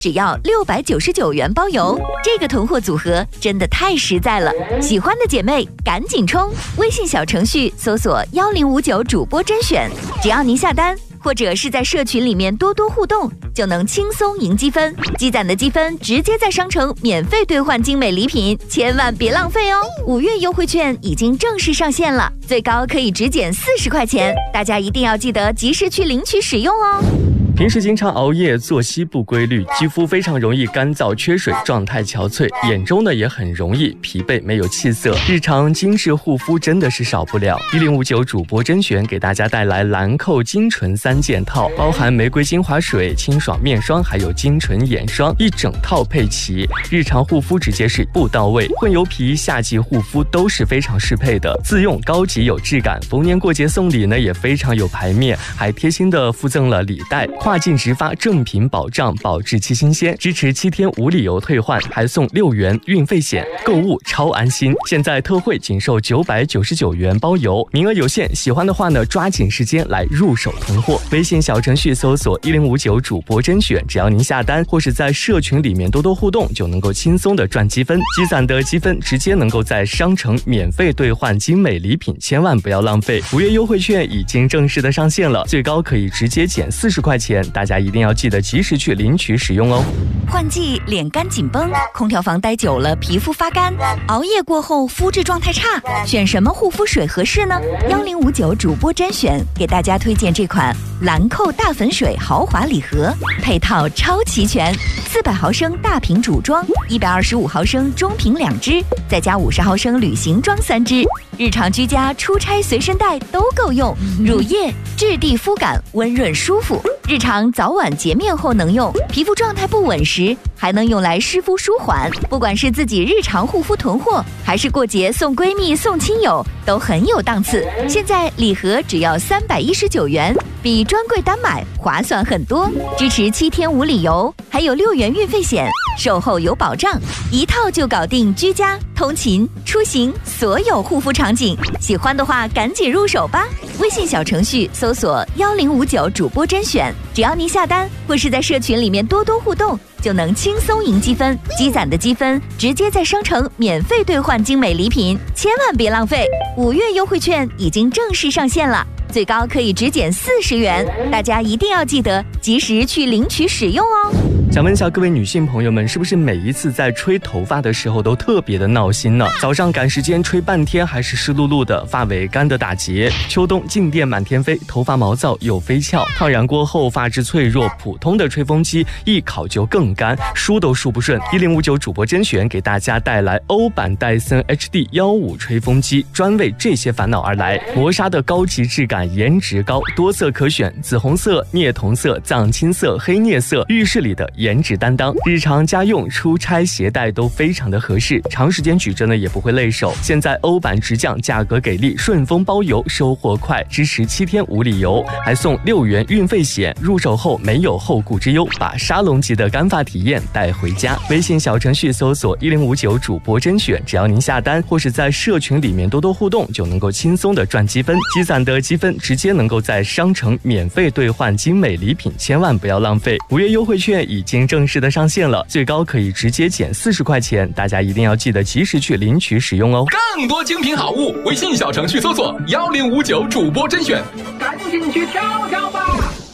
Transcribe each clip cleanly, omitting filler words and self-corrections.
只要699元包邮。这个囤货组合真的太实在了，喜欢的姐妹赶紧冲！微信小程序搜索1059主播甄选，只要您下单，或者是在社群里面多多互动，就能轻松赢积分。积攒的积分直接在商城免费兑换精美礼品，千万别浪费哦！5月优惠券已经正式上线了，最高可以直减40块钱，大家一定要记得及时去领取使用哦。 平时经常熬夜，作息不规律，肌肤非常容易干燥缺水，状态憔悴，眼周呢也很容易疲惫没有气色，日常精致护肤真的是少不了。1059主播甄选给大家带来兰蔻精纯3件套，包含玫瑰精华水、清爽面霜还有精纯眼霜，一整套配齐，日常护肤直接是不到位，混油皮、夏季护肤都是非常适配的，自用高级有质感，逢年过节送礼呢也非常有排面，还贴心的附赠了礼袋，跨境直发正品保障，保质期新鲜，支持7天无理由退换，还送6元运费险，购物超安心。现在特惠仅售999元包邮，名额有限，喜欢的话呢，抓紧时间来入手囤货。微信小程序搜索1059主播甄选，只要您下单或是在社群里面多多互动，就能够轻松的赚积分，积攒的积分直接能够在商城免费兑换精美礼品，千万不要浪费。5月优惠券已经正式的上线了，最高可以直接减40块钱，大家一定要记得及时去领取使用哦。 换季脸干紧绷，空调房待久了皮肤发干，熬夜过后肤质状态差，选什么护肤水合适呢？1059主播甄选给大家推荐这款兰蔻大粉水豪华礼盒，配套超齐全，400毫升大瓶主装，125毫升中瓶2支，再加50毫升旅行装3支，日常居家、出差随身带都够用。乳液质地肤感温润舒服，日常早晚洁面后能用，皮肤状态不稳时还能用来湿敷舒缓。不管是自己日常护肤囤货，还是过节送闺蜜送亲友，都很有档次。现在礼盒只要319元，比专柜单买划算很多，支持7天无理由，还有6元运费险，售后有保障，一套就搞定居家、通勤、出行所有护肤场景。喜欢的话赶紧入手吧！微信小程序搜索1059主播甄选，只要您下单或是在社群里面多多互动，就能轻松赢积分，积攒的积分直接在商城免费兑换精美礼品，千万别浪费！5月优惠券已经正式上线了，最高可以直减40元，大家一定要记得及时去领取使用哦。 想问一下各位女性朋友们，是不是每一次在吹头发的时候都特别的闹心呢？早上赶时间吹半天还是湿漉漉的，发尾干的打结；秋冬静电满天飞，头发毛躁又飞翘；烫染过后发质脆弱，普通的吹风机一烤就更干，梳都梳不顺。1059主播甄选给大家带来欧版戴森 HD15吹风机，专为这些烦恼而来。磨砂的高级质感，颜值高，多色可选，紫红色、镍铜色、藏青色、黑镍色，浴室里的颜值担当，日常家用、出差携带都非常的合适，长时间举着呢也不会累手。现在欧版直降，价格给力，顺丰包邮，收货快，支持7天无理由，还送6元运费险，入手后没有后顾之忧，把沙龙级的干发体验带回家。微信小程序搜索1059主播甄选，只要您下单或是在社群里面多多互动，就能够轻松的赚积分，积攒的积分直接能够在商城免费兑换精美礼品，千万不要浪费。5月优惠券已经正式的上线了，最高可以直接减40块钱，大家一定要记得及时去领取使用哦。 更多精品好物，微信小程序搜索1059主播甄选，赶紧去挑挑吧。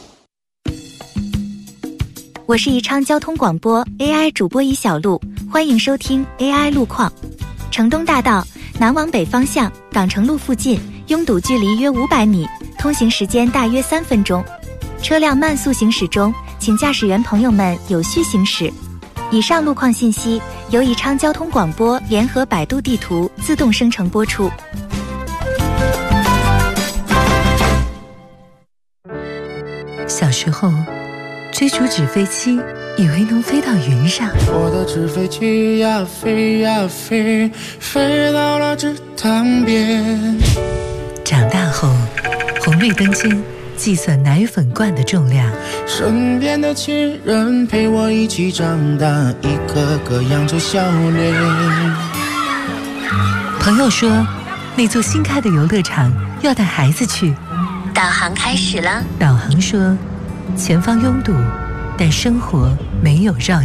我是宜昌交通广播 AI 主播宜小璐，欢迎收听 AI 路况。城东大道南往北方向港城路附近拥堵距离约500米，通行时间大约3分钟，车辆慢速行驶中，请驾驶员朋友们有序行驶。以上路况信息由宜昌交通广播联合百度地图自动生成播出。 小时候追逐纸飞机，以为能飞到云上， 我的纸飞机呀飞呀飞，飞到了池塘边。 长大后红绿灯间计算奶粉罐的重量， 身边的亲人陪我一起长大，一个个扬着笑脸。 朋友说那座新开的游乐场要带孩子去， 导航开始了。 导航说前方拥堵，但生活没有绕